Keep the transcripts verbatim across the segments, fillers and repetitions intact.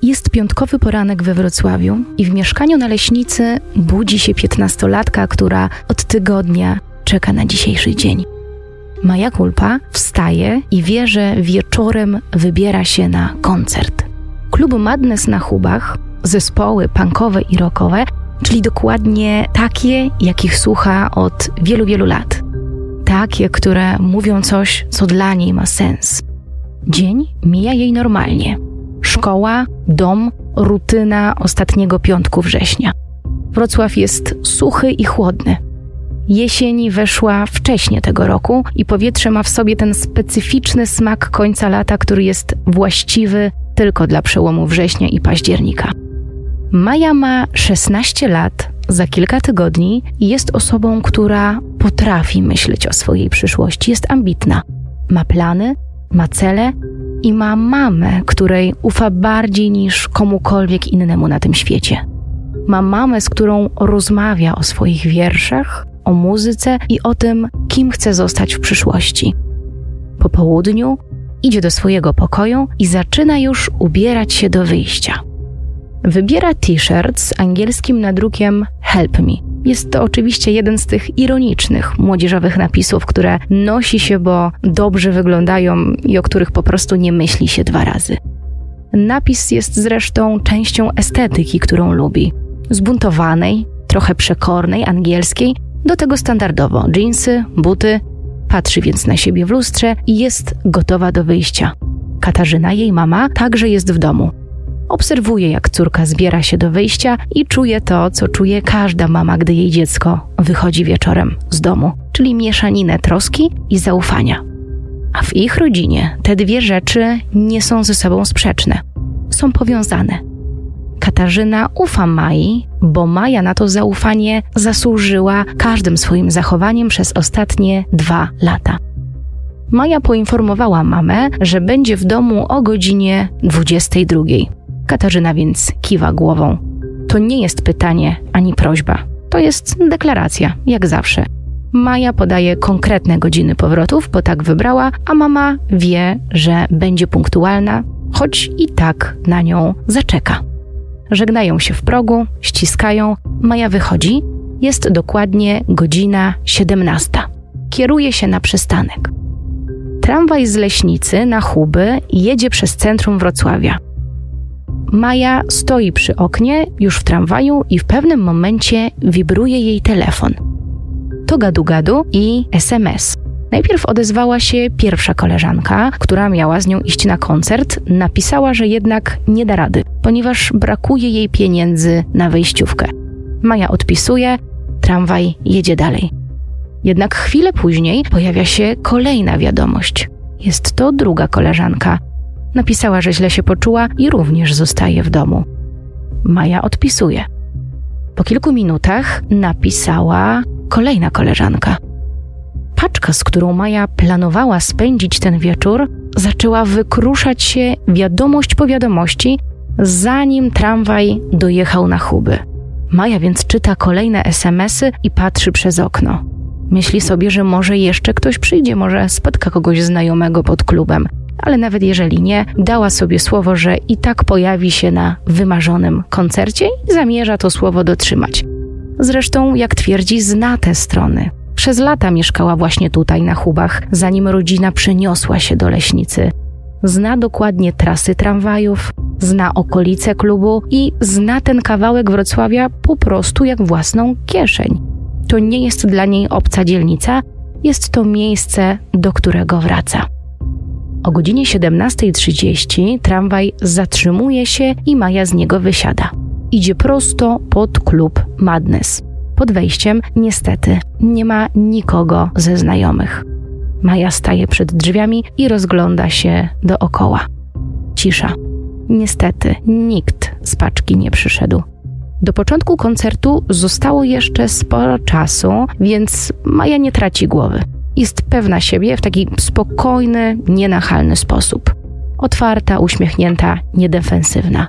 Jest piątkowy poranek we Wrocławiu i w mieszkaniu na Leśnicy budzi się piętnastolatka, która od tygodnia czeka na dzisiejszy dzień. Maja Kulpa wstaje i wie, że wieczorem wybiera się na koncert. Klub Madness na Hubach, zespoły punkowe i rockowe, czyli dokładnie takie, jakich słucha od wielu, wielu lat. Takie, które mówią coś, co dla niej ma sens. Dzień mija jej normalnie. Szkoła, dom, rutyna ostatniego piątku września. Wrocław jest suchy i chłodny. Jesień weszła wcześnie tego roku i powietrze ma w sobie ten specyficzny smak końca lata, który jest właściwy tylko dla przełomu września i października. Maja ma szesnaście lat, za kilka tygodni i jest osobą, która potrafi myśleć o swojej przyszłości, jest ambitna. Ma plany, ma cele i ma mamę, której ufa bardziej niż komukolwiek innemu na tym świecie. Ma mamę, z którą rozmawia o swoich wierszach, o muzyce i o tym, kim chce zostać w przyszłości. Po południu idzie do swojego pokoju i zaczyna już ubierać się do wyjścia. Wybiera t-shirt z angielskim nadrukiem Help Me. Jest to oczywiście jeden z tych ironicznych, młodzieżowych napisów, które nosi się, bo dobrze wyglądają i o których po prostu nie myśli się dwa razy. Napis jest zresztą częścią estetyki, którą lubi. Zbuntowanej, trochę przekornej, angielskiej, do tego standardowo dżinsy, buty, patrzy więc na siebie w lustrze i jest gotowa do wyjścia. Katarzyna, jej mama, także jest w domu. Obserwuje, jak córka zbiera się do wyjścia i czuje to, co czuje każda mama, gdy jej dziecko wychodzi wieczorem z domu, czyli mieszaninę troski i zaufania. A w ich rodzinie te dwie rzeczy nie są ze sobą sprzeczne. Są powiązane. Katarzyna ufa Mai, bo Maja na to zaufanie zasłużyła każdym swoim zachowaniem przez ostatnie dwa lata. Maja poinformowała mamę, że będzie w domu o godzinie dwudziestej drugiej. Katarzyna więc kiwa głową. To nie jest pytanie ani prośba. To jest deklaracja, jak zawsze. Maja podaje konkretne godziny powrotów, bo tak wybrała, a mama wie, że będzie punktualna, choć i tak na nią zaczeka. Żegnają się w progu, ściskają, Maja wychodzi. Jest dokładnie godzina siedemnasta. Kieruje się na przystanek. Tramwaj z Leśnicy na Huby jedzie przez centrum Wrocławia. Maja stoi przy oknie, już w tramwaju i w pewnym momencie wibruje jej telefon. To gadu-gadu i es em es. Najpierw odezwała się pierwsza koleżanka, która miała z nią iść na koncert. Napisała, że jednak nie da rady, ponieważ brakuje jej pieniędzy na wejściówkę. Maja odpisuje, tramwaj jedzie dalej. Jednak chwilę później pojawia się kolejna wiadomość. Jest to druga koleżanka. Napisała, że źle się poczuła i również zostaje w domu. Maja odpisuje. Po kilku minutach napisała kolejna koleżanka. Paczka, z którą Maja planowała spędzić ten wieczór, zaczęła wykruszać się wiadomość po wiadomości, zanim tramwaj dojechał na Huby. Maja więc czyta kolejne es em esy i patrzy przez okno. Myśli sobie, że może jeszcze ktoś przyjdzie, może spotka kogoś znajomego pod klubem. Ale nawet jeżeli nie, dała sobie słowo, że i tak pojawi się na wymarzonym koncercie i zamierza to słowo dotrzymać. Zresztą, jak twierdzi, zna te strony. Przez lata mieszkała właśnie tutaj na Hubach, zanim rodzina przeniosła się do Leśnicy. Zna dokładnie trasy tramwajów, zna okolice klubu i zna ten kawałek Wrocławia po prostu jak własną kieszeń. To nie jest dla niej obca dzielnica, jest to miejsce, do którego wraca. O godzinie siedemnasta trzydzieści tramwaj zatrzymuje się i Maja z niego wysiada. Idzie prosto pod klub Madness. Pod wejściem niestety nie ma nikogo ze znajomych. Maja staje przed drzwiami i rozgląda się dookoła. Cisza. Niestety nikt z paczki nie przyszedł. Do początku koncertu zostało jeszcze sporo czasu, więc Maja nie traci głowy. Jest pewna siebie w taki spokojny, nienachalny sposób. Otwarta, uśmiechnięta, niedefensywna.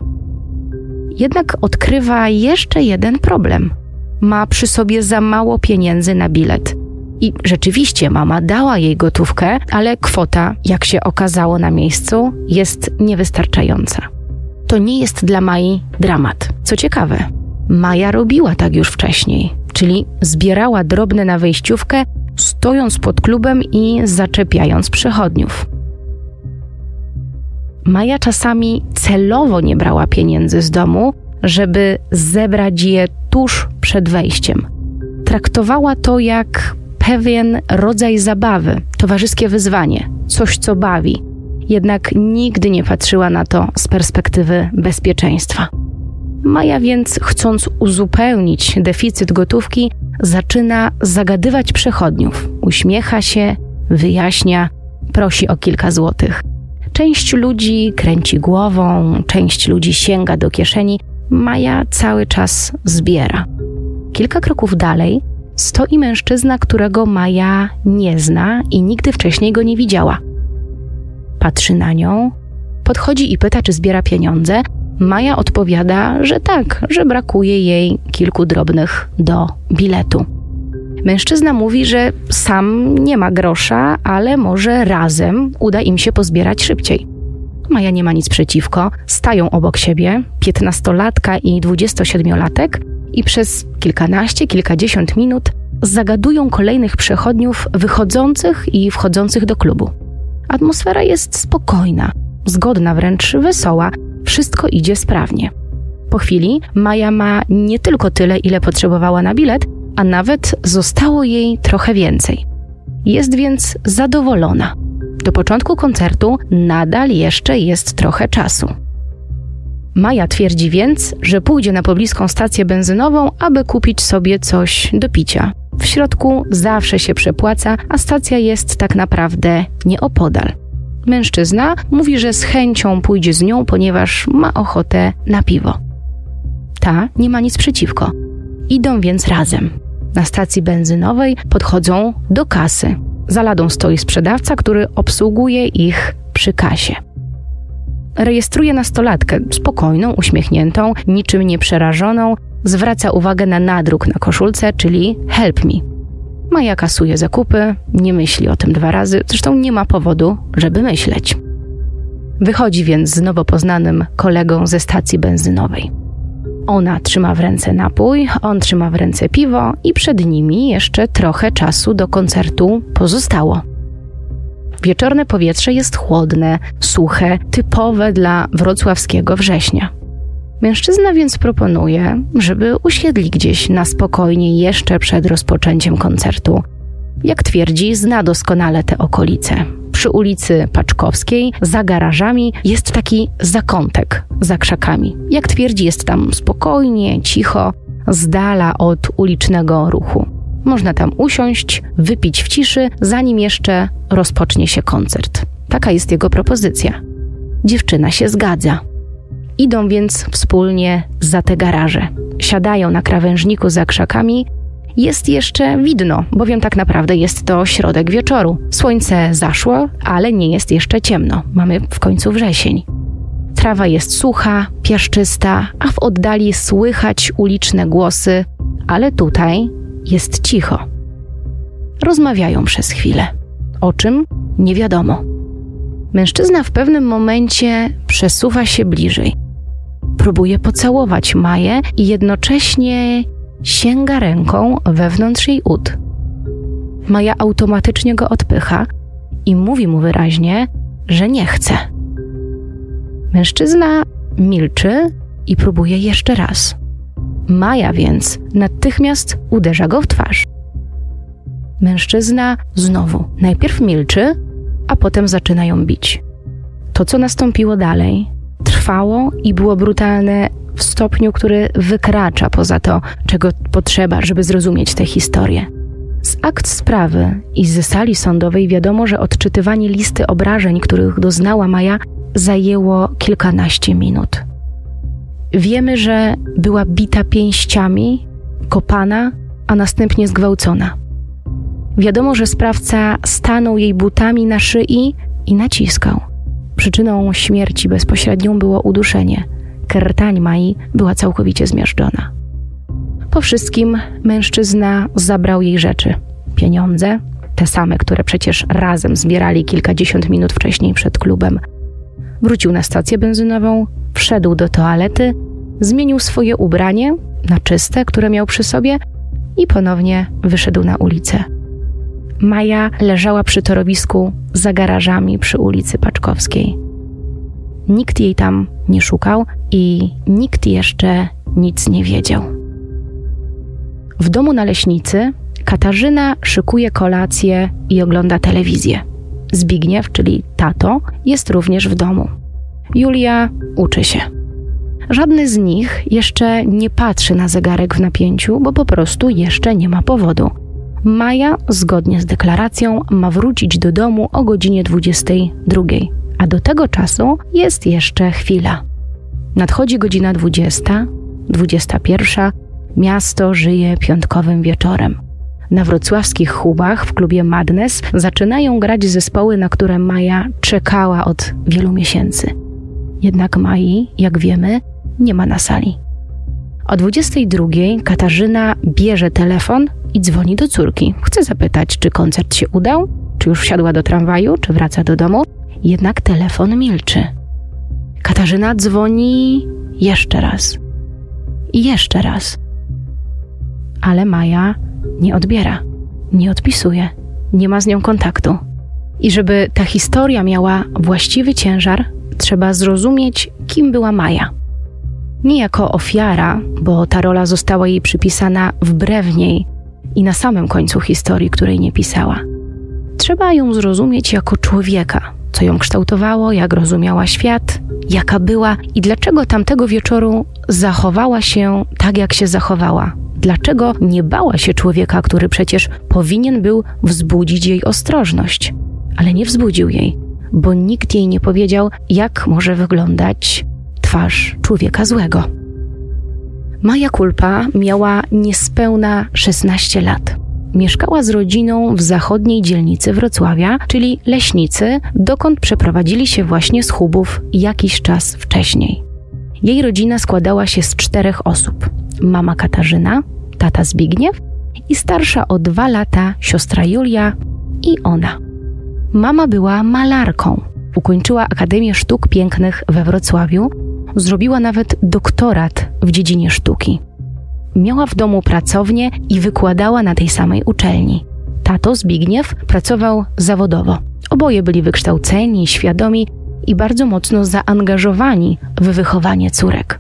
Jednak odkrywa jeszcze jeden problem. Ma przy sobie za mało pieniędzy na bilet. I rzeczywiście mama dała jej gotówkę, ale kwota, jak się okazało na miejscu, jest niewystarczająca. to nie jest dla Mai dramat. Co ciekawe, Maja robiła tak już wcześniej, czyli zbierała drobne na wejściówkę, stojąc pod klubem i zaczepiając przechodniów. Maja czasami celowo nie brała pieniędzy z domu, żeby zebrać je tuż przed wejściem. Traktowała to jak pewien rodzaj zabawy, towarzyskie wyzwanie, coś co bawi. Jednak nigdy nie patrzyła na to z perspektywy bezpieczeństwa. Maja więc, chcąc uzupełnić deficyt gotówki, zaczyna zagadywać przechodniów. Uśmiecha się, wyjaśnia, prosi o kilka złotych. Część ludzi kręci głową, część ludzi sięga do kieszeni. Maja cały czas zbiera. Kilka kroków dalej stoi mężczyzna, którego Maja nie zna i nigdy wcześniej go nie widziała. Patrzy na nią, podchodzi i pyta, czy zbiera pieniądze. Maja odpowiada, że tak, że brakuje jej kilku drobnych do biletu. Mężczyzna mówi, że sam nie ma grosza, ale może razem uda im się pozbierać szybciej. Maja nie ma nic przeciwko, stają obok siebie, piętnastolatka i dwudziestosiedmiolatek, i przez kilkanaście, kilkadziesiąt minut zagadują kolejnych przechodniów wychodzących i wchodzących do klubu. Atmosfera jest spokojna, zgodna, wręcz wesoła, wszystko idzie sprawnie. Po chwili Maja ma nie tylko tyle, ile potrzebowała na bilet, a nawet zostało jej trochę więcej. Jest więc zadowolona. Do początku koncertu nadal jeszcze jest trochę czasu. Maja twierdzi więc, że pójdzie na pobliską stację benzynową, aby kupić sobie coś do picia. W środku zawsze się przepłaca, a stacja jest tak naprawdę nieopodal. Mężczyzna mówi, że z chęcią pójdzie z nią, ponieważ ma ochotę na piwo. Ta nie ma nic przeciwko. Idą więc razem. Na stacji benzynowej podchodzą do kasy. Za ladą stoi sprzedawca, który obsługuje ich przy kasie. Rejestruje nastolatkę, spokojną, uśmiechniętą, niczym nie przerażoną, zwraca uwagę na nadruk na koszulce, czyli help me. Maja kasuje zakupy, nie myśli o tym dwa razy, zresztą nie ma powodu, żeby myśleć. Wychodzi więc z nowo poznanym kolegą ze stacji benzynowej. Ona trzyma w ręce napój, on trzyma w ręce piwo i przed nimi jeszcze trochę czasu do koncertu pozostało. Wieczorne powietrze jest chłodne, suche, typowe dla wrocławskiego września. Mężczyzna więc proponuje, żeby usiedli gdzieś na spokojnie jeszcze przed rozpoczęciem koncertu. Jak twierdzi, zna doskonale te okolice. Przy ulicy Paczkowskiej, za garażami, jest taki zakątek za krzakami. Jak twierdzi, jest tam spokojnie, cicho, z dala od ulicznego ruchu. Można tam usiąść, wypić w ciszy, zanim jeszcze rozpocznie się koncert. Taka jest jego propozycja. Dziewczyna się zgadza. Idą więc wspólnie za te garaże. Siadają na krawężniku za krzakami. Jest jeszcze widno, bowiem tak naprawdę jest to środek wieczoru. Słońce zaszło, ale nie jest jeszcze ciemno. Mamy w końcu wrzesień. Trawa jest sucha, piaszczysta, a w oddali słychać uliczne głosy, ale tutaj jest cicho. Rozmawiają przez chwilę. O czym? Nie wiadomo. Mężczyzna w pewnym momencie przesuwa się bliżej. Próbuje pocałować Maję i jednocześnie sięga ręką wewnątrz jej ud. Maja automatycznie go odpycha i mówi mu wyraźnie, że nie chce. Mężczyzna milczy i próbuje jeszcze raz. Maja więc natychmiast uderza go w twarz. Mężczyzna znowu najpierw milczy, a potem zaczyna ją bić. To, co nastąpiło dalej, trwało i było brutalne w stopniu, który wykracza poza to, czego potrzeba, żeby zrozumieć tę historię. Z akt sprawy i z sali sądowej wiadomo, że odczytywanie listy obrażeń, których doznała Maja, zajęło kilkanaście minut. Wiemy, że była bita pięściami, kopana, a następnie zgwałcona. Wiadomo, że sprawca stanął jej butami na szyi i naciskał. Przyczyną śmierci bezpośrednią było uduszenie. Krtań Mai była całkowicie zmiażdżona. Po wszystkim mężczyzna zabrał jej rzeczy. Pieniądze, te same, które przecież razem zbierali kilkadziesiąt minut wcześniej przed klubem. Wrócił na stację benzynową, wszedł do toalety, zmienił swoje ubranie na czyste, które miał przy sobie i ponownie wyszedł na ulicę. Maja leżała przy torowisku za garażami przy ulicy Paczkowskiej. Nikt jej tam nie szukał i nikt jeszcze nic nie wiedział. W domu na Leśnicy Katarzyna szykuje kolację i ogląda telewizję. Zbigniew, czyli tato, jest również w domu. Julia uczy się. Żadny z nich jeszcze nie patrzy na zegarek w napięciu, bo po prostu jeszcze nie ma powodu. Maja, zgodnie z deklaracją, ma wrócić do domu o godzinie dwudziestej drugiej, a do tego czasu jest jeszcze chwila. Nadchodzi godzina dwudziesta, dwudziesta pierwsza, miasto żyje piątkowym wieczorem. Na wrocławskich Hubach w klubie Madness zaczynają grać zespoły, na które Maja czekała od wielu miesięcy. Jednak Mai, jak wiemy, nie ma na sali. O dwudziestej drugiej Katarzyna bierze telefon i dzwoni do córki. Chce zapytać, czy koncert się udał, czy już wsiadła do tramwaju, czy wraca do domu. Jednak telefon milczy. Katarzyna dzwoni jeszcze raz. I jeszcze raz. Ale Maja nie odbiera, nie odpisuje, nie ma z nią kontaktu. I żeby ta historia miała właściwy ciężar, trzeba zrozumieć, kim była Maja. Nie jako ofiara, bo ta rola została jej przypisana wbrew niej i na samym końcu historii, której nie pisała. Trzeba ją zrozumieć jako człowieka, co ją kształtowało, jak rozumiała świat, jaka była i dlaczego tamtego wieczoru zachowała się tak, jak się zachowała. Dlaczego nie bała się człowieka, który przecież powinien był wzbudzić jej ostrożność, ale nie wzbudził jej, bo nikt jej nie powiedział, jak może wyglądać twarz człowieka złego. Maja Kulpa miała niespełna szesnaście lat. Mieszkała z rodziną w zachodniej dzielnicy Wrocławia, czyli Leśnicy, dokąd przeprowadzili się właśnie z Hubów jakiś czas wcześniej. Jej rodzina składała się z czterech osób. Mama Katarzyna, tata Zbigniew i starsza o dwa lata siostra Julia i ona. Mama była malarką. Ukończyła Akademię Sztuk Pięknych we Wrocławiu, zrobiła nawet doktorat w dziedzinie sztuki. Miała w domu pracownię i wykładała na tej samej uczelni. Tato Zbigniew pracował zawodowo. Oboje byli wykształceni, świadomi i bardzo mocno zaangażowani w wychowanie córek.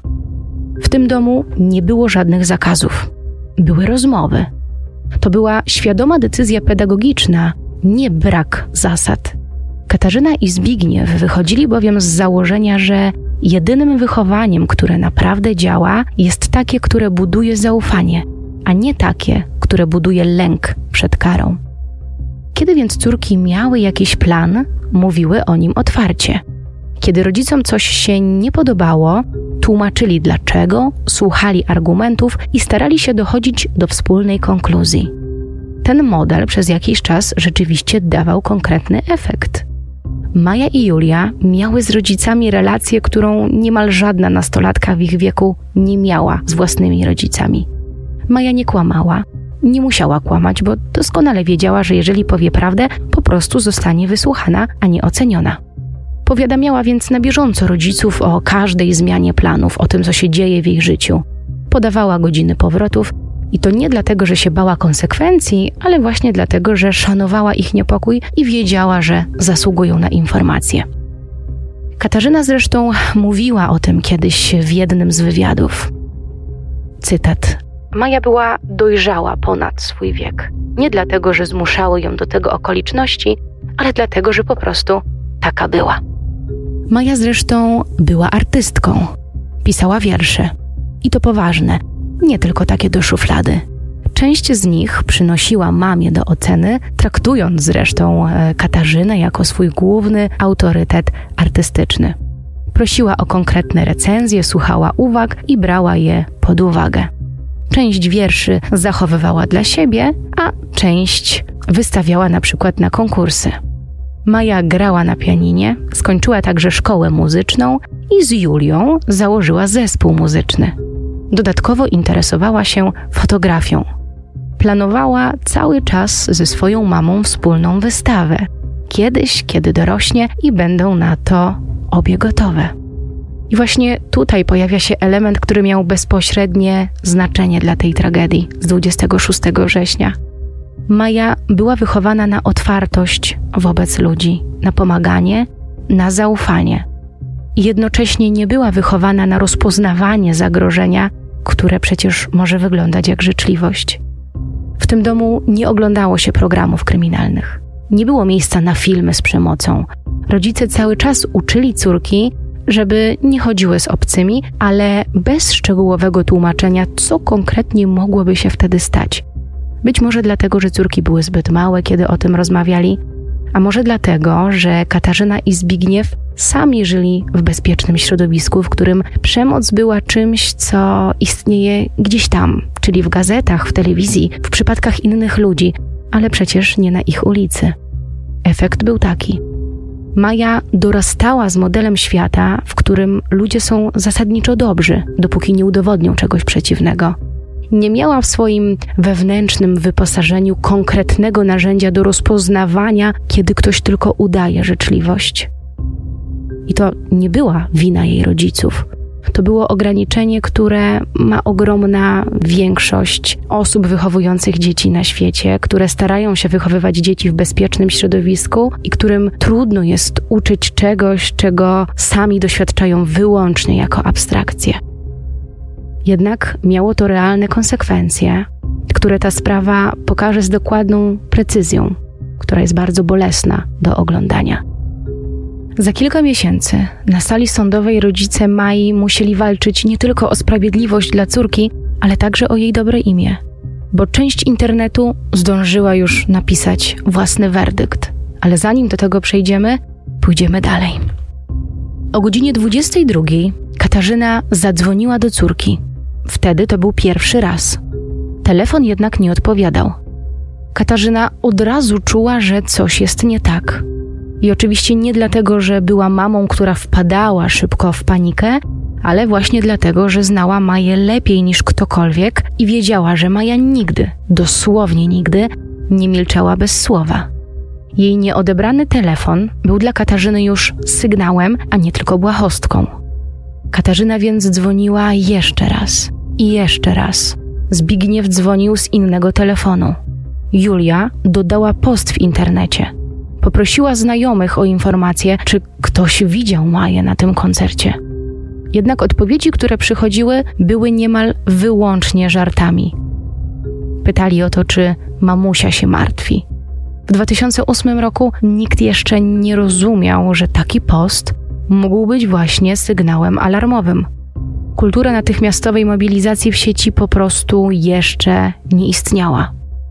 W tym domu nie było żadnych zakazów. Były rozmowy. To była świadoma decyzja pedagogiczna, nie brak zasad. Katarzyna i Zbigniew wychodzili bowiem z założenia, że jedynym wychowaniem, które naprawdę działa, jest takie, które buduje zaufanie, a nie takie, które buduje lęk przed karą. Kiedy więc córki miały jakiś plan, mówiły o nim otwarcie. Kiedy rodzicom coś się nie podobało, tłumaczyli dlaczego, słuchali argumentów i starali się dochodzić do wspólnej konkluzji. Ten model przez jakiś czas rzeczywiście dawał konkretny efekt. Maja i Julia miały z rodzicami relację, którą niemal żadna nastolatka w ich wieku nie miała z własnymi rodzicami. Maja nie kłamała, nie musiała kłamać, bo doskonale wiedziała, że jeżeli powie prawdę, po prostu zostanie wysłuchana, a nie oceniona. Powiadamiała więc na bieżąco rodziców o każdej zmianie planów, o tym, co się dzieje w jej życiu. Podawała godziny powrotów i to nie dlatego, że się bała konsekwencji, ale właśnie dlatego, że szanowała ich niepokój i wiedziała, że zasługują na informacje. Katarzyna zresztą mówiła o tym kiedyś w jednym z wywiadów. Cytat. Maja była dojrzała ponad swój wiek. Nie dlatego, że zmuszały ją do tego okoliczności, ale dlatego, że po prostu taka była. Maja zresztą była artystką. Pisała wiersze. I to poważne, nie tylko takie do szuflady. Część z nich przynosiła mamie do oceny, traktując zresztą Katarzynę jako swój główny autorytet artystyczny. Prosiła o konkretne recenzje, słuchała uwag i brała je pod uwagę. Część wierszy zachowywała dla siebie, a część wystawiała na przykład na konkursy. Maja grała na pianinie, skończyła także szkołę muzyczną i z Julią założyła zespół muzyczny. Dodatkowo interesowała się fotografią. Planowała cały czas ze swoją mamą wspólną wystawę. Kiedyś, kiedy dorośnie i będą na to obie gotowe. I właśnie tutaj pojawia się element, który miał bezpośrednie znaczenie dla tej tragedii z dwudziestego szóstego września. Maja była wychowana na otwartość wobec ludzi, na pomaganie, na zaufanie. I jednocześnie nie była wychowana na rozpoznawanie zagrożenia, które przecież może wyglądać jak życzliwość. W tym domu nie oglądało się programów kryminalnych. Nie było miejsca na filmy z przemocą. Rodzice cały czas uczyli córki, żeby nie chodziły z obcymi, ale bez szczegółowego tłumaczenia, co konkretnie mogłoby się wtedy stać. Być może dlatego, że córki były zbyt małe, kiedy o tym rozmawiali, a może dlatego, że Katarzyna i Zbigniew sami żyli w bezpiecznym środowisku, w którym przemoc była czymś, co istnieje gdzieś tam, czyli w gazetach, w telewizji, w przypadkach innych ludzi, ale przecież nie na ich ulicy. Efekt był taki. Maja dorastała z modelem świata, w którym ludzie są zasadniczo dobrzy, dopóki nie udowodnią czegoś przeciwnego. Nie miała w swoim wewnętrznym wyposażeniu konkretnego narzędzia do rozpoznawania, kiedy ktoś tylko udaje życzliwość. I to nie była wina jej rodziców. To było ograniczenie, które ma ogromna większość osób wychowujących dzieci na świecie, które starają się wychowywać dzieci w bezpiecznym środowisku i którym trudno jest uczyć czegoś, czego sami doświadczają wyłącznie jako abstrakcję. Jednak miało to realne konsekwencje, które ta sprawa pokaże z dokładną precyzją, która jest bardzo bolesna do oglądania. Za kilka miesięcy na sali sądowej rodzice Mai musieli walczyć nie tylko o sprawiedliwość dla córki, ale także o jej dobre imię, bo część internetu zdążyła już napisać własny werdykt. Ale zanim do tego przejdziemy, pójdziemy dalej. O godzinie dwudziestej drugiej Katarzyna zadzwoniła do córki. Wtedy to był pierwszy raz. Telefon jednak nie odpowiadał. Katarzyna od razu czuła, że coś jest nie tak. I oczywiście nie dlatego, że była mamą, która wpadała szybko w panikę, ale właśnie dlatego, że znała Maję lepiej niż ktokolwiek i wiedziała, że Maja nigdy, dosłownie nigdy, nie milczała bez słowa. Jej nieodebrany telefon był dla Katarzyny już sygnałem, a nie tylko błahostką. Katarzyna więc dzwoniła jeszcze raz i jeszcze raz. Zbigniew dzwonił z innego telefonu. Julia dodała post w internecie. Poprosiła znajomych o informację, czy ktoś widział Maję na tym koncercie. Jednak odpowiedzi, które przychodziły, były niemal wyłącznie żartami. Pytali o to, czy mamusia się martwi. W dwa tysiące ósmym roku nikt jeszcze nie rozumiał, że taki post mógł być właśnie sygnałem alarmowym. Kultura natychmiastowej mobilizacji w sieci po prostu jeszcze nie istniała.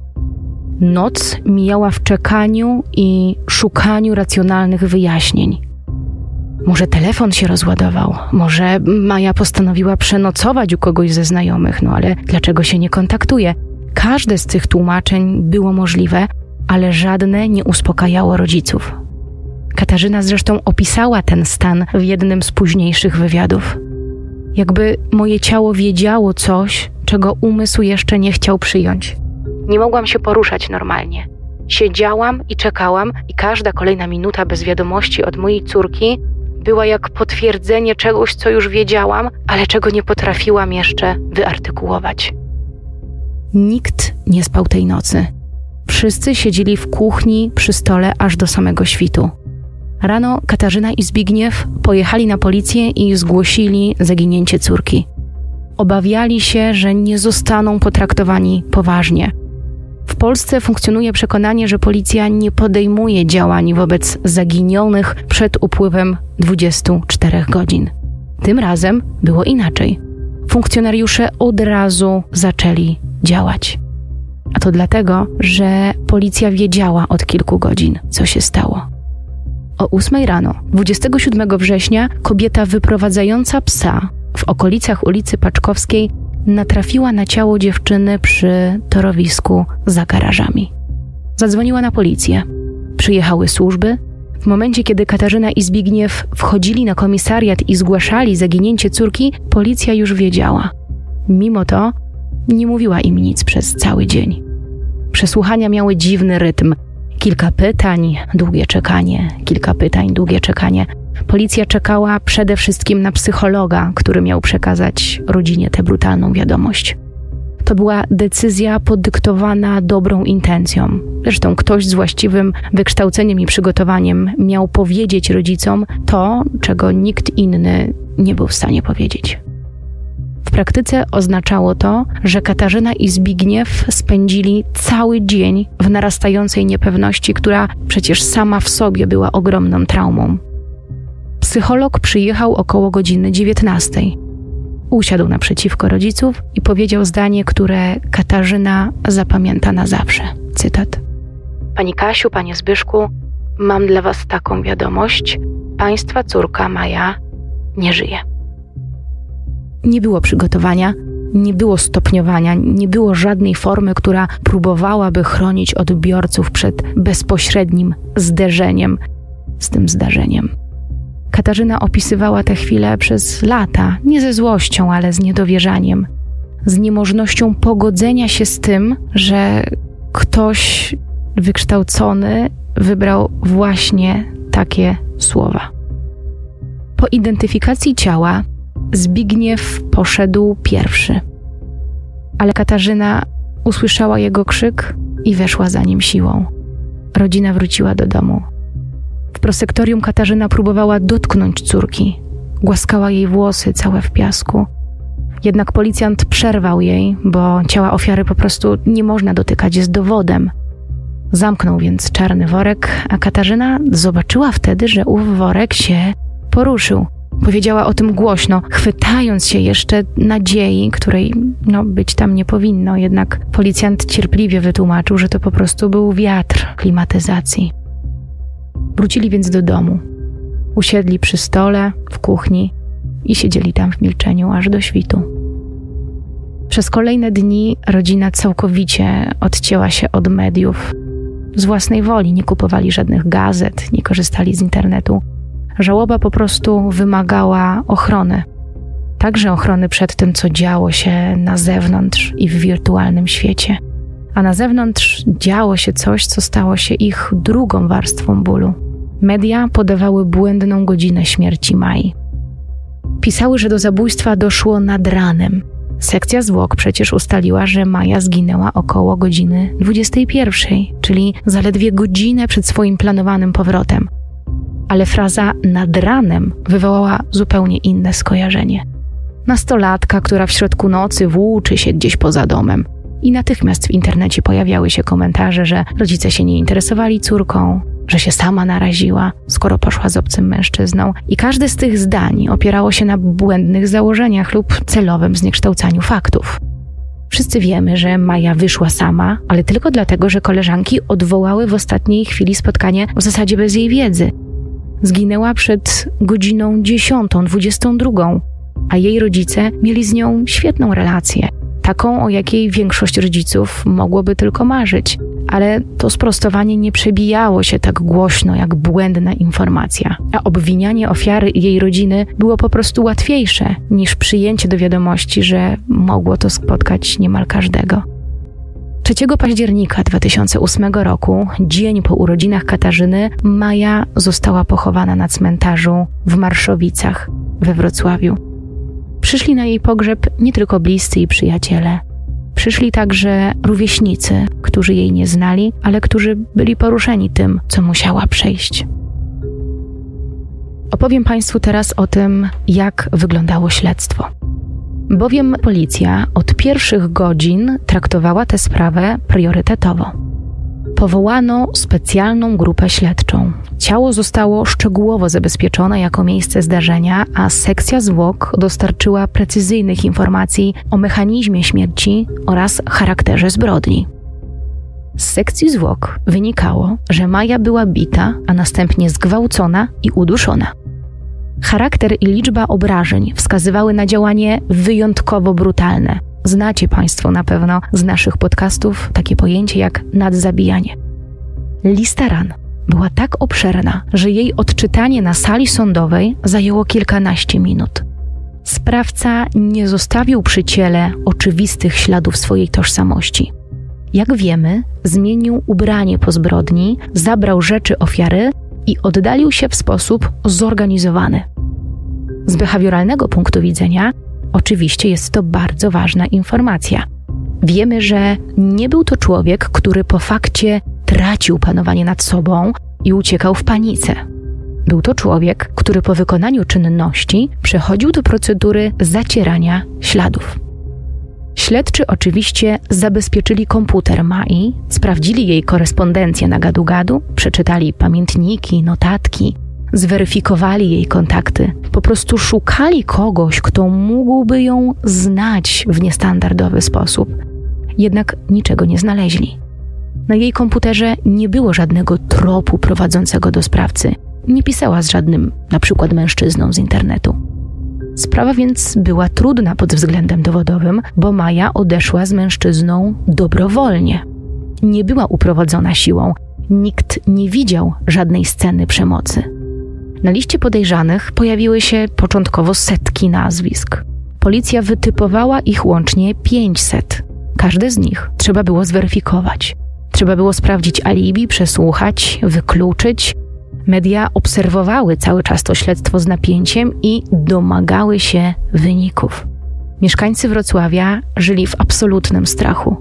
Noc mijała w czekaniu i szukaniu racjonalnych wyjaśnień. Może telefon się rozładował, może Maja postanowiła przenocować u kogoś ze znajomych, no ale dlaczego się nie kontaktuje? Każde z tych tłumaczeń było możliwe, ale żadne nie uspokajało rodziców. Katarzyna zresztą opisała ten stan w jednym z późniejszych wywiadów. Jakby moje ciało wiedziało coś, czego umysł jeszcze nie chciał przyjąć. Nie mogłam się poruszać normalnie. Siedziałam i czekałam i każda kolejna minuta bez wiadomości od mojej córki była jak potwierdzenie czegoś, co już wiedziałam, ale czego nie potrafiłam jeszcze wyartykułować. Nikt nie spał tej nocy. Wszyscy siedzieli w kuchni przy stole aż do samego świtu. Rano Katarzyna i Zbigniew pojechali na policję i zgłosili zaginięcie córki. Obawiali się, że nie zostaną potraktowani poważnie. W Polsce funkcjonuje przekonanie, że policja nie podejmuje działań wobec zaginionych przed upływem dwudziestu czterech godzin. Tym razem było inaczej. Funkcjonariusze od razu zaczęli działać. A to dlatego, że policja wiedziała od kilku godzin, co się stało. O ósmej rano, dwudziestego siódmego września, kobieta wyprowadzająca psa w okolicach ulicy Paczkowskiej natrafiła na ciało dziewczyny przy torowisku za garażami. Zadzwoniła na policję. Przyjechały służby. W momencie, kiedy Katarzyna i Zbigniew wchodzili na komisariat i zgłaszali zaginięcie córki, policja już wiedziała. Mimo to nie mówiła im nic przez cały dzień. Przesłuchania miały dziwny rytm. Kilka pytań, długie czekanie, kilka pytań, długie czekanie. Policja czekała przede wszystkim na psychologa, który miał przekazać rodzinie tę brutalną wiadomość. To była decyzja podyktowana dobrą intencją. Zresztą ktoś z właściwym wykształceniem i przygotowaniem miał powiedzieć rodzicom to, czego nikt inny nie był w stanie powiedzieć. W praktyce oznaczało to, że Katarzyna i Zbigniew spędzili cały dzień w narastającej niepewności, która przecież sama w sobie była ogromną traumą. Psycholog przyjechał około godziny dziewiętnastej. Usiadł naprzeciwko rodziców i powiedział zdanie, które Katarzyna zapamięta na zawsze. Cytat. Pani Kasiu, panie Zbyszku, mam dla was taką wiadomość. Państwa córka Maja nie żyje. Nie było przygotowania, nie było stopniowania, nie było żadnej formy, która próbowałaby chronić odbiorców przed bezpośrednim zderzeniem z tym zdarzeniem. Katarzyna opisywała tę chwilę przez lata, nie ze złością, ale z niedowierzaniem, z niemożnością pogodzenia się z tym, że ktoś wykształcony wybrał właśnie takie słowa. Po identyfikacji ciała Zbigniew poszedł pierwszy, ale Katarzyna usłyszała jego krzyk i weszła za nim siłą. Rodzina wróciła do domu. W prosektorium Katarzyna próbowała dotknąć córki. Głaskała jej włosy całe w piasku. Jednak policjant przerwał jej, bo ciała ofiary po prostu nie można dotykać, jest dowodem. Zamknął więc czarny worek, a Katarzyna zobaczyła wtedy, że ów worek się poruszył. Powiedziała o tym głośno, chwytając się jeszcze nadziei, której no, być tam nie powinno. Jednak policjant cierpliwie wytłumaczył, że to po prostu był wiatr klimatyzacji. Wrócili więc do domu. Usiedli przy stole, w kuchni i siedzieli tam w milczeniu aż do świtu. Przez kolejne dni rodzina całkowicie odcięła się od mediów. Z własnej woli nie kupowali żadnych gazet, nie korzystali z internetu. Żałoba po prostu wymagała ochrony. Także ochrony przed tym, co działo się na zewnątrz i w wirtualnym świecie. A na zewnątrz działo się coś, co stało się ich drugą warstwą bólu. Media podawały błędną godzinę śmierci Mai. Pisały, że do zabójstwa doszło nad ranem. Sekcja zwłok przecież ustaliła, że Maja zginęła około godziny dwudziestej pierwszej, czyli zaledwie godzinę przed swoim planowanym powrotem. Ale fraza nad ranem wywołała zupełnie inne skojarzenie. Nastolatka, która w środku nocy włóczy się gdzieś poza domem. I natychmiast w internecie pojawiały się komentarze, że rodzice się nie interesowali córką, że się sama naraziła, skoro poszła z obcym mężczyzną. I każde z tych zdań opierało się na błędnych założeniach lub celowym zniekształcaniu faktów. Wszyscy wiemy, że Maja wyszła sama, ale tylko dlatego, że koleżanki odwołały w ostatniej chwili spotkanie w zasadzie bez jej wiedzy. Zginęła przed godziną dziesiątą, dwudziestą drugą, a jej rodzice mieli z nią świetną relację. Taką, o jakiej większość rodziców mogłoby tylko marzyć. Ale to sprostowanie nie przebijało się tak głośno jak błędna informacja. A obwinianie ofiary i jej rodziny było po prostu łatwiejsze niż przyjęcie do wiadomości, że mogło to spotkać niemal każdego. trzeciego października dwa tysiące ósmego roku, dzień po urodzinach Katarzyny, Maja została pochowana na cmentarzu w Marszowicach we Wrocławiu. Przyszli na jej pogrzeb nie tylko bliscy i przyjaciele. Przyszli także rówieśnicy, którzy jej nie znali, ale którzy byli poruszeni tym, co musiała przejść. Opowiem Państwu teraz o tym, jak wyglądało śledztwo. Bowiem policja od pierwszych godzin traktowała tę sprawę priorytetowo. Powołano specjalną grupę śledczą. Ciało zostało szczegółowo zabezpieczone jako miejsce zdarzenia, a sekcja zwłok dostarczyła precyzyjnych informacji o mechanizmie śmierci oraz charakterze zbrodni. Z sekcji zwłok wynikało, że Maja była bita, a następnie zgwałcona i uduszona. Charakter i liczba obrażeń wskazywały na działanie wyjątkowo brutalne. Znacie Państwo na pewno z naszych podcastów takie pojęcie jak nadzabijanie. Lista ran była tak obszerna, że jej odczytanie na sali sądowej zajęło kilkanaście minut. Sprawca nie zostawił przy ciele oczywistych śladów swojej tożsamości. Jak wiemy, zmienił ubranie po zbrodni, zabrał rzeczy ofiary i oddalił się w sposób zorganizowany. Z behawioralnego punktu widzenia oczywiście jest to bardzo ważna informacja. Wiemy, że nie był to człowiek, który po fakcie tracił panowanie nad sobą i uciekał w panice. Był to człowiek, który po wykonaniu czynności przechodził do procedury zacierania śladów. Śledczy oczywiście zabezpieczyli komputer Mai, sprawdzili jej korespondencję na gadu-gadu, przeczytali pamiętniki, notatki, zweryfikowali jej kontakty. Po prostu szukali kogoś, kto mógłby ją znać w niestandardowy sposób. Jednak niczego nie znaleźli. Na jej komputerze nie było żadnego tropu prowadzącego do sprawcy. Nie pisała z żadnym, na przykład mężczyzną z internetu. Sprawa więc była trudna pod względem dowodowym, bo Maja odeszła z mężczyzną dobrowolnie. Nie była uprowadzona siłą. Nikt nie widział żadnej sceny przemocy. Na liście podejrzanych pojawiły się początkowo setki nazwisk. Policja wytypowała ich łącznie pięćset. Każde z nich trzeba było zweryfikować. Trzeba było sprawdzić alibi, przesłuchać, wykluczyć. Media obserwowały cały czas to śledztwo z napięciem i domagały się wyników. Mieszkańcy Wrocławia żyli w absolutnym strachu.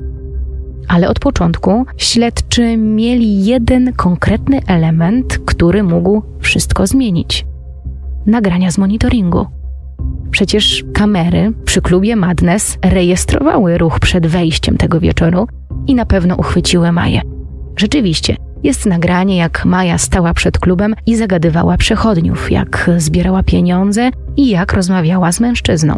Ale od początku śledczy mieli jeden konkretny element, który mógł wszystko zmienić. Nagrania z monitoringu. Przecież kamery przy klubie Madness rejestrowały ruch przed wejściem tego wieczoru i na pewno uchwyciły Maję. Rzeczywiście, jest nagranie, jak Maja stała przed klubem i zagadywała przechodniów, jak zbierała pieniądze i jak rozmawiała z mężczyzną.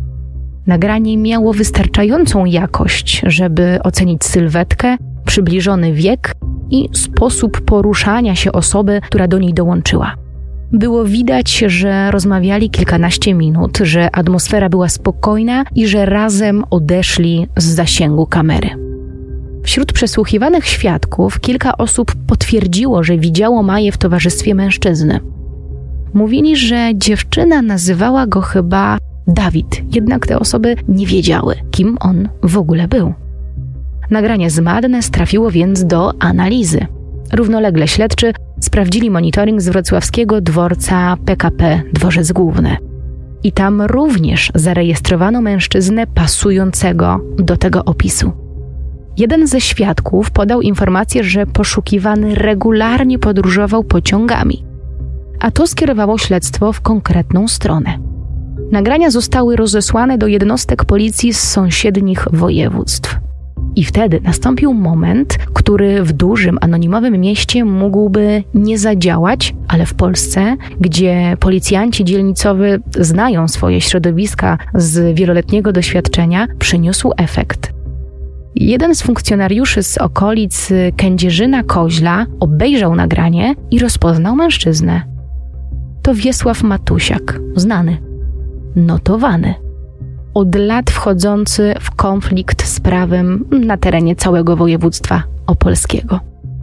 Nagranie miało wystarczającą jakość, żeby ocenić sylwetkę, przybliżony wiek i sposób poruszania się osoby, która do niej dołączyła. Było widać, że rozmawiali kilkanaście minut, że atmosfera była spokojna i że razem odeszli z zasięgu kamery. Wśród przesłuchiwanych świadków kilka osób potwierdziło, że widziało Maję w towarzystwie mężczyzny. Mówili, że dziewczyna nazywała go chyba Dawid, jednak te osoby nie wiedziały, kim on w ogóle był. Nagranie z Madness trafiło więc do analizy. Równolegle śledczy sprawdzili monitoring z wrocławskiego dworca P K P Dworzec Główny. I tam również zarejestrowano mężczyznę pasującego do tego opisu. Jeden ze świadków podał informację, że poszukiwany regularnie podróżował pociągami, a to skierowało śledztwo w konkretną stronę. Nagrania zostały rozesłane do jednostek policji z sąsiednich województw. I wtedy nastąpił moment, który w dużym, anonimowym mieście mógłby nie zadziałać, ale w Polsce, gdzie policjanci dzielnicowi znają swoje środowiska z wieloletniego doświadczenia, przyniósł efekt. Jeden z funkcjonariuszy z okolic Kędzierzyna-Koźla obejrzał nagranie i rozpoznał mężczyznę. To Wiesław Matusiak, znany, notowany, od lat wchodzący w konflikt z prawem na terenie całego województwa opolskiego.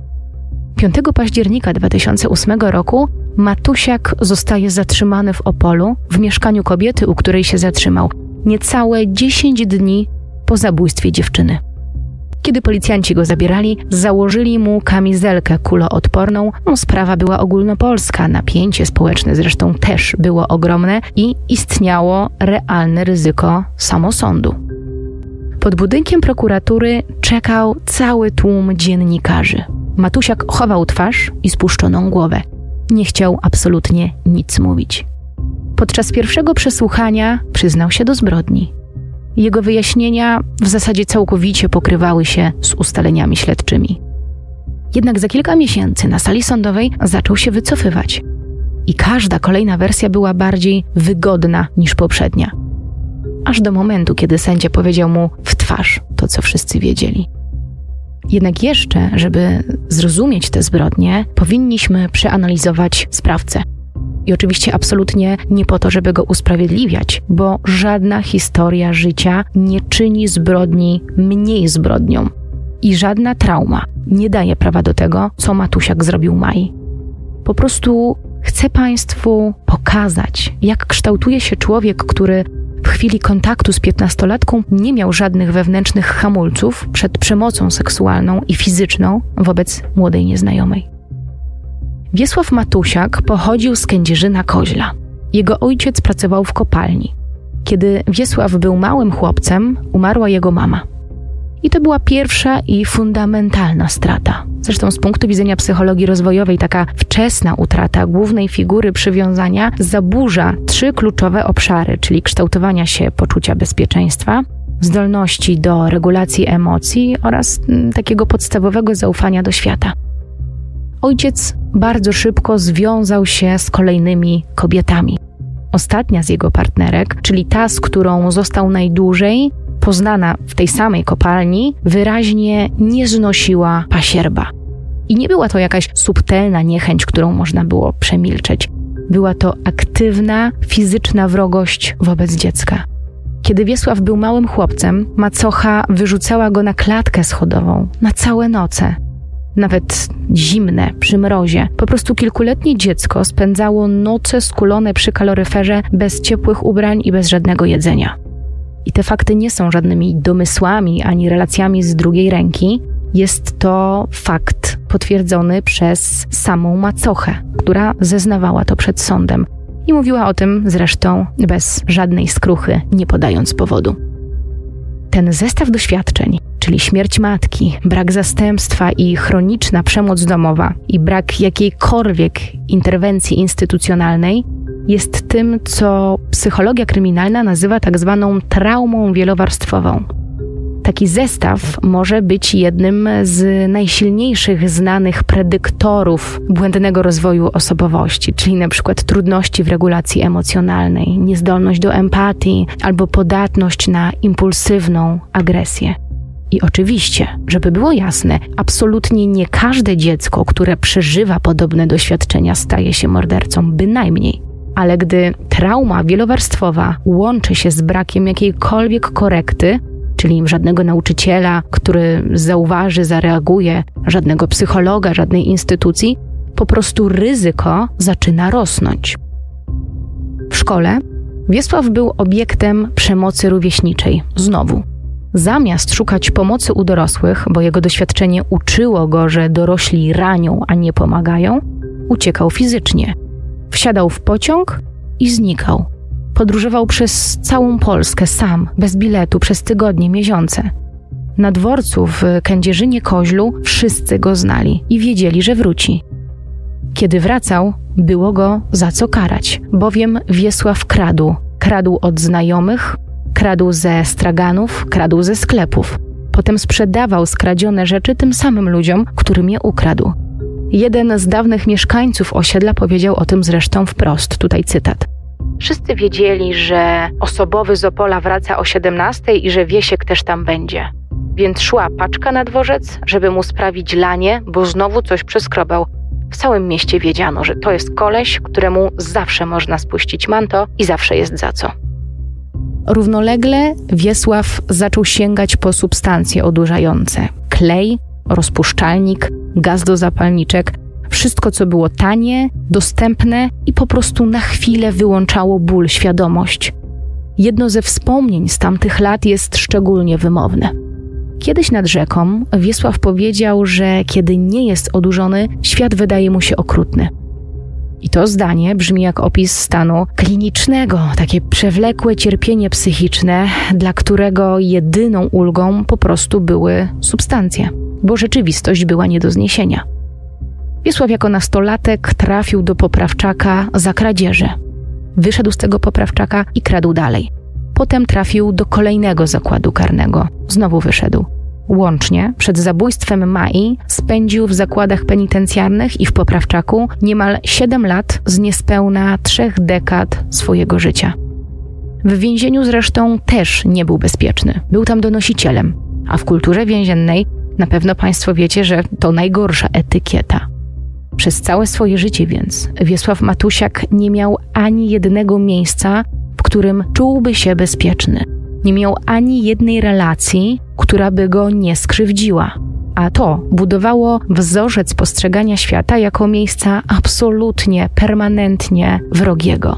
piątego października dwa tysiące ósmego roku Matusiak zostaje zatrzymany w Opolu w mieszkaniu kobiety, u której się zatrzymał, niecałe dziesięć dni po zabójstwie dziewczyny. Kiedy policjanci go zabierali, założyli mu kamizelkę kuloodporną. No, sprawa była ogólnopolska, napięcie społeczne zresztą też było ogromne i istniało realne ryzyko samosądu. Pod budynkiem prokuratury czekał cały tłum dziennikarzy. Matusiak chował twarz i spuszczoną głowę. Nie chciał absolutnie nic mówić. Podczas pierwszego przesłuchania przyznał się do zbrodni. Jego wyjaśnienia w zasadzie całkowicie pokrywały się z ustaleniami śledczymi. Jednak za kilka miesięcy na sali sądowej zaczął się wycofywać. I każda kolejna wersja była bardziej wygodna niż poprzednia. Aż do momentu, kiedy sędzia powiedział mu w twarz to, co wszyscy wiedzieli. Jednak jeszcze, żeby zrozumieć te zbrodnie, powinniśmy przeanalizować sprawcę. I oczywiście absolutnie nie po to, żeby go usprawiedliwiać, bo żadna historia życia nie czyni zbrodni mniej zbrodnią. I żadna trauma nie daje prawa do tego, co Matusiak zrobił Mai. Po prostu chcę Państwu pokazać, jak kształtuje się człowiek, który w chwili kontaktu z piętnastolatką nie miał żadnych wewnętrznych hamulców przed przemocą seksualną i fizyczną wobec młodej nieznajomej. Wiesław Matusiak pochodził z Kędzierzyna-Koźla. Jego ojciec pracował w kopalni. Kiedy Wiesław był małym chłopcem, umarła jego mama. I to była pierwsza i fundamentalna strata. Zresztą z punktu widzenia psychologii rozwojowej taka wczesna utrata głównej figury przywiązania zaburza trzy kluczowe obszary, czyli kształtowania się poczucia bezpieczeństwa, zdolności do regulacji emocji oraz m, takiego podstawowego zaufania do świata. Ojciec bardzo szybko związał się z kolejnymi kobietami. Ostatnia z jego partnerek, czyli ta, z którą został najdłużej, poznana w tej samej kopalni, wyraźnie nie znosiła pasierba. I nie była to jakaś subtelna niechęć, którą można było przemilczeć. Była to aktywna, fizyczna wrogość wobec dziecka. Kiedy Wiesław był małym chłopcem, macocha wyrzucała go na klatkę schodową na całe noce. Nawet zimne, przy mrozie. Po prostu kilkuletnie dziecko spędzało noce skulone przy kaloryferze bez ciepłych ubrań i bez żadnego jedzenia. I te fakty nie są żadnymi domysłami ani relacjami z drugiej ręki. Jest to fakt potwierdzony przez samą macochę, która zeznawała to przed sądem. I mówiła o tym zresztą bez żadnej skruchy, nie podając powodu. Ten zestaw doświadczeń, czyli śmierć matki, brak zastępstwa i chroniczna przemoc domowa i brak jakiejkolwiek interwencji instytucjonalnej, jest tym, co psychologia kryminalna nazywa tak zwaną traumą wielowarstwową. Taki zestaw może być jednym z najsilniejszych znanych predyktorów błędnego rozwoju osobowości, czyli na przykład trudności w regulacji emocjonalnej, niezdolność do empatii albo podatność na impulsywną agresję. I oczywiście, żeby było jasne, absolutnie nie każde dziecko, które przeżywa podobne doświadczenia, staje się mordercą, bynajmniej. Ale gdy trauma wielowarstwowa łączy się z brakiem jakiejkolwiek korekty, czyli żadnego nauczyciela, który zauważy, zareaguje, żadnego psychologa, żadnej instytucji, po prostu ryzyko zaczyna rosnąć. W szkole Wiesław był obiektem przemocy rówieśniczej. Znowu. Zamiast szukać pomocy u dorosłych, bo jego doświadczenie uczyło go, że dorośli ranią, a nie pomagają, uciekał fizycznie. Wsiadał w pociąg i znikał. Podróżował przez całą Polskę sam, bez biletu, przez tygodnie, miesiące. Na dworcu w Kędzierzynie-Koźlu wszyscy go znali i wiedzieli, że wróci. Kiedy wracał, było go za co karać, bowiem Wiesław kradł. Kradł od znajomych, kradł ze straganów, kradł ze sklepów. Potem sprzedawał skradzione rzeczy tym samym ludziom, którym je ukradł. Jeden z dawnych mieszkańców osiedla powiedział o tym zresztą wprost, tutaj cytat. Wszyscy wiedzieli, że osobowy z Opola wraca o siedemnastej i że Wiesiek też tam będzie. Więc szła paczka na dworzec, żeby mu sprawić lanie, bo znowu coś przeskrobał. W całym mieście wiedziano, że to jest koleś, któremu zawsze można spuścić manto i zawsze jest za co. Równolegle Wiesław zaczął sięgać po substancje odurzające. Klej, rozpuszczalnik, gaz do zapalniczek, wszystko co było tanie, dostępne i po prostu na chwilę wyłączało ból, świadomość. Jedno ze wspomnień z tamtych lat jest szczególnie wymowne. Kiedyś nad rzeką Wiesław powiedział, że kiedy nie jest odurzony, świat wydaje mu się okrutny. I to zdanie brzmi jak opis stanu klinicznego, takie przewlekłe cierpienie psychiczne, dla którego jedyną ulgą po prostu były substancje, bo rzeczywistość była nie do zniesienia. Wiesław jako nastolatek trafił do poprawczaka za kradzieże. Wyszedł z tego poprawczaka i kradł dalej. Potem trafił do kolejnego zakładu karnego. Znowu wyszedł. Łącznie przed zabójstwem Mai spędził w zakładach penitencjarnych i w poprawczaku niemal siedem lat z niespełna trzech dekad swojego życia. W więzieniu zresztą też nie był bezpieczny. Był tam donosicielem, a w kulturze więziennej na pewno Państwo wiecie, że to najgorsza etykieta. Przez całe swoje życie więc Wiesław Matusiak nie miał ani jednego miejsca, w którym czułby się bezpieczny. Nie miał ani jednej relacji, która by go nie skrzywdziła. A to budowało wzorzec postrzegania świata jako miejsca absolutnie, permanentnie wrogiego.